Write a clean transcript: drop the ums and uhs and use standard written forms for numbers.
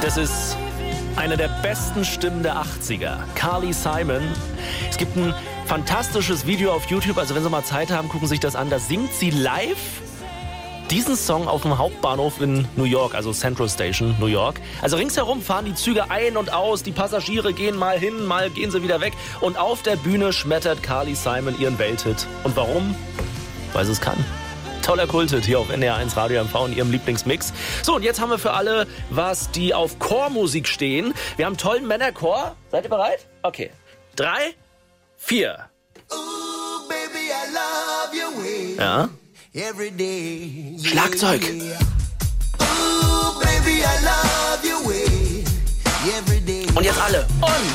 Das ist eine der besten Stimmen der 80er. Carly Simon. Es gibt ein fantastisches Video auf YouTube, also wenn Sie mal Zeit haben, gucken Sie sich das an. Da singt sie live diesen Song auf dem Hauptbahnhof in New York, also Central Station, New York. Also ringsherum fahren die Züge ein und aus, die Passagiere gehen mal hin, mal gehen sie wieder weg. Und auf der Bühne schmettert Carly Simon ihren Welthit. Und warum? Weil sie es kann. Toller Kulthit hier auf NDR 1 Radio MV in ihrem Lieblingsmix. So, und jetzt haben wir für alle was, die auf Chormusik stehen. Wir haben einen tollen Männerchor. Seid ihr bereit? Okay. 3, 4. Ooh, baby, I love your way. Ja. Every day. Schlagzeug. Ooh, baby, I love your way. Every day. Und jetzt alle. Und